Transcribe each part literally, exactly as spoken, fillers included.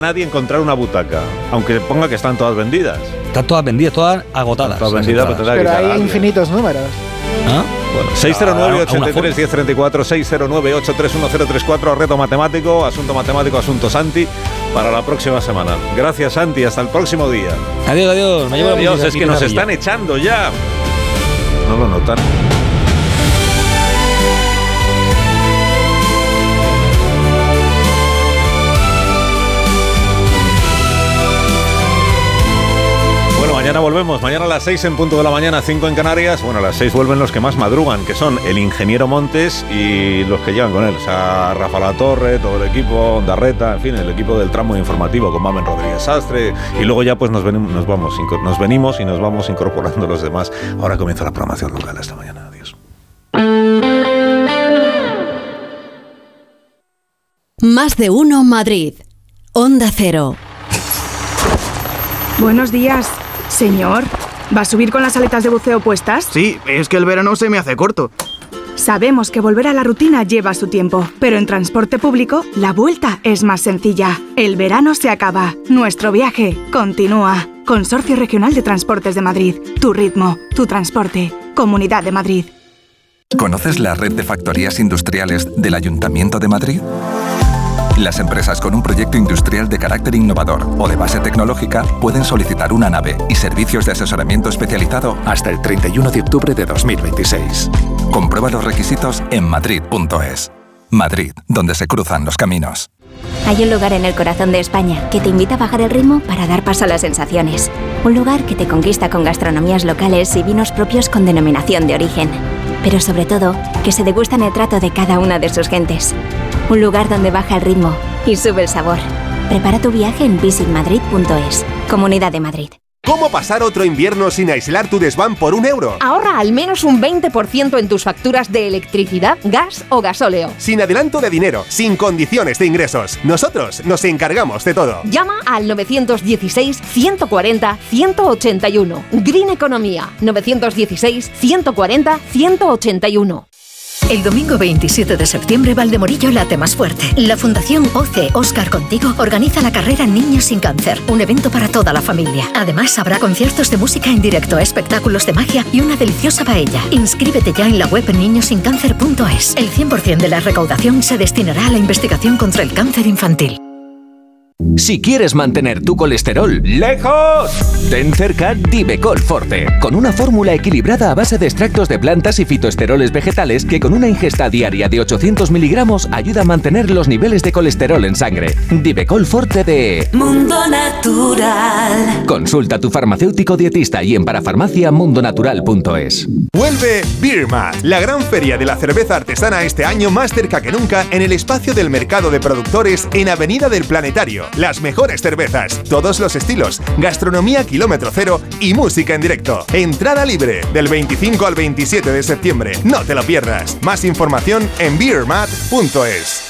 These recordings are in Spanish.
Nadie encontrar una butaca, aunque ponga que están todas vendidas. Están todas vendidas, todas agotadas. Todas vendidas, pero, pero hay infinitos números. ¿Ah? Bueno, seis cero nueve, ochenta y tres, diez treinta y cuatro, seis cero nueve, ocho tres uno cero tres cuatro, reto matemático, asunto matemático, asunto Santi, para la próxima semana. Gracias, Santi, hasta el próximo día. Adiós, adiós. Me llevo adiós, la es que nos están echando ya. No lo notan. Mañana volvemos, mañana a las seis en punto de la mañana, cinco en Canarias. Bueno, a las seis vuelven los que más madrugan, que son el ingeniero Montes y los que llegan con él. O sea, Rafa Latorre, todo el equipo, Darreta, en fin, el equipo del tramo informativo con Mamen Rodríguez Sastre. Y luego ya pues nos venimos, nos vamos, nos venimos y nos vamos incorporando los demás. Ahora comienza la programación local esta mañana. Adiós. Más de uno Madrid. Onda Cero. Buenos días. Señor, ¿va a subir con las aletas de buceo puestas? Sí, es que el verano se me hace corto. Sabemos que volver a la rutina lleva su tiempo, pero en transporte público la vuelta es más sencilla. El verano se acaba, nuestro viaje continúa. Consorcio Regional de Transportes de Madrid. Tu ritmo, tu transporte. Comunidad de Madrid. ¿Conoces la red de factorías industriales del Ayuntamiento de Madrid? Las empresas con un proyecto industrial de carácter innovador o de base tecnológica pueden solicitar una nave y servicios de asesoramiento especializado hasta el treinta y uno de octubre de dos mil veintiséis. Comprueba los requisitos en madrid punto es. Madrid, donde se cruzan los caminos. Hay un lugar en el corazón de España que te invita a bajar el ritmo para dar paso a las sensaciones. Un lugar que te conquista con gastronomías locales y vinos propios con denominación de origen. Pero sobre todo, que se degusta en el trato de cada una de sus gentes. Un lugar donde baja el ritmo y sube el sabor. Prepara tu viaje en visit madrid punto es. Comunidad de Madrid. ¿Cómo pasar otro invierno sin aislar tu desván por un euro? Ahorra al menos un veinte por ciento en tus facturas de electricidad, gas o gasóleo. Sin adelanto de dinero, sin condiciones de ingresos. Nosotros nos encargamos de todo. Llama al nueve uno seis, ciento cuarenta, ciento ochenta y uno. Green Economía. nueve uno seis, ciento cuarenta, ciento ochenta y uno. El domingo veintisiete de septiembre, Valdemorillo late más fuerte. La Fundación O C E Óscar Contigo organiza la carrera Niños sin Cáncer, un evento para toda la familia. Además, habrá conciertos de música en directo, espectáculos de magia y una deliciosa paella. Inscríbete ya en la web niños sin cáncer punto es. El cien por ciento de la recaudación se destinará a la investigación contra el cáncer infantil. Si quieres mantener tu colesterol lejos, ten cerca Divecol Forte, con una fórmula equilibrada a base de extractos de plantas y fitoesteroles vegetales que con una ingesta diaria de ochocientos miligramos ayuda a mantener los niveles de colesterol en sangre. Divecol Forte de Mundo Natural. Consulta a tu farmacéutico dietista y en parafarmacia mundo natural punto es. Vuelve Beermat, la gran feria de la cerveza artesana este año más cerca que nunca en el espacio del mercado de productores en Avenida del Planetario. Las mejores cervezas, todos los estilos, gastronomía kilómetro cero y música en directo. Entrada libre del veinticinco al veintisiete de septiembre. No te lo pierdas. Más información en beermat punto es.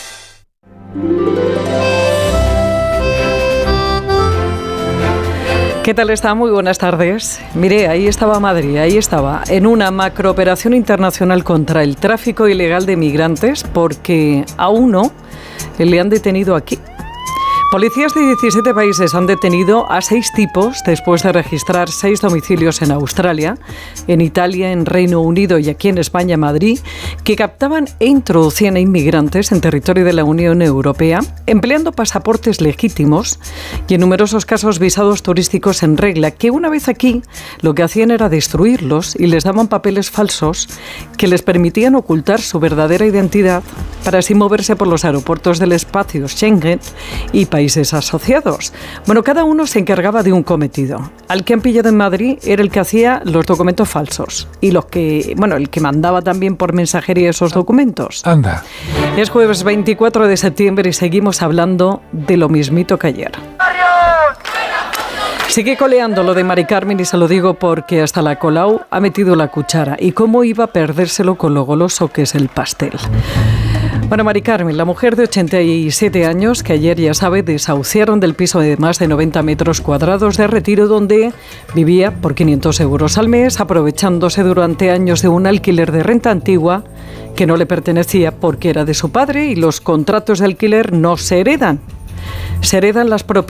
¿Qué tal está? Muy buenas tardes. Mire, ahí estaba Madrid, ahí estaba, en una macrooperación internacional contra el tráfico ilegal de migrantes, porque a uno le han detenido aquí. Policías de diecisiete países han detenido a seis tipos después de registrar seis domicilios en Australia, en Italia, en Reino Unido y aquí en España, Madrid, que captaban e introducían a inmigrantes en territorio de la Unión Europea, empleando pasaportes legítimos y en numerosos casos visados turísticos en regla, que una vez aquí lo que hacían era destruirlos y les daban papeles falsos que les permitían ocultar su verdadera identidad para así moverse por los aeropuertos del espacio Schengen y países países asociados. Bueno, cada uno se encargaba de un cometido. Al que han pillado en Madrid era el que hacía los documentos falsos y los que, bueno, el que mandaba también por mensajería esos documentos. Anda. Es jueves veinticuatro de septiembre y seguimos hablando de lo mismito que ayer. Sigue coleando lo de Mari Carmen y se lo digo porque hasta la Colau ha metido la cuchara. ¿Y cómo iba a perdérselo con lo goloso que es el pastel? Bueno, Mari Carmen, la mujer de ochenta y siete años que ayer, ya sabe, desahuciaron del piso de más de noventa metros cuadrados de Retiro donde vivía por quinientos euros al mes, aprovechándose durante años de un alquiler de renta antigua que no le pertenecía porque era de su padre y los contratos de alquiler no se heredan. se heredan las propiedades